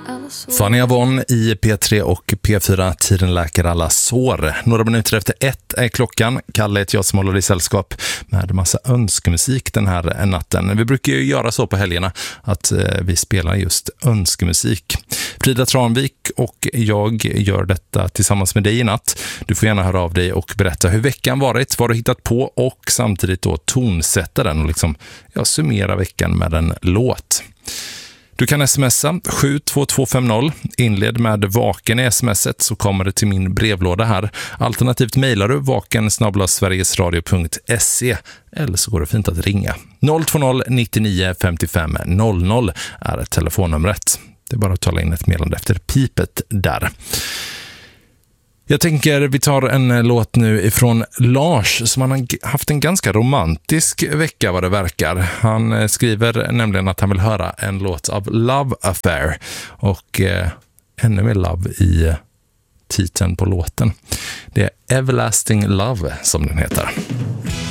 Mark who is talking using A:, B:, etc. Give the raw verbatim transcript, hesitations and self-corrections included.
A: Fanny Avon i P tre och P fyra, tiden läker alla sår. Några minuter efter ett är klockan. Kalle heter jag som håller i sällskap med massa önskemusik den här natten. Vi brukar ju göra så på helgerna att vi spelar just önskemusik. Frida Tranvik och jag gör detta tillsammans med dig i natt. Du får gärna höra av dig och berätta hur veckan varit, vad du hittat på och samtidigt då tonsätta den och liksom ja, summera veckan med en låt. Du kan smsa sju två två fem noll, inled med vaken i smset så kommer det till min brevlåda här. Alternativt mejlar du vaken snabel-a sverigesradio punkt se eller så går det fint att ringa. noll två noll nittionio femtiofem noll noll är telefonnumret. Det är bara att tala in ett meddelande efter pipet där. Jag tänker vi tar en låt nu ifrån Lars som han har haft en ganska romantisk vecka vad det verkar. Han skriver nämligen att han vill höra en låt av Love Affair och eh, ännu mer love i titeln på låten. Det är Everlasting Love som den heter.